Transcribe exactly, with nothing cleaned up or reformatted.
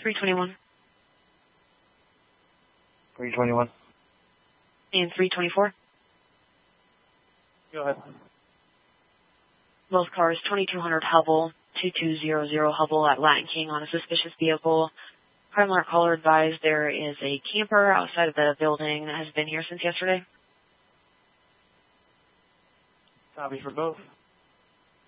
three twenty-one. three twenty-one. And three twenty-four. Go ahead. Both cars, twenty-two hundred Hubble, two two zero zero Hubble at Latin King on a suspicious vehicle. Crime alert caller advised there is a camper outside of the building that has been here since yesterday. Copy for both.